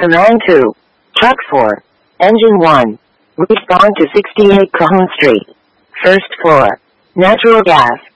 Command 2. Truck 4. Engine 1. Respond to 68 Cajon Street. First floor. Natural gas.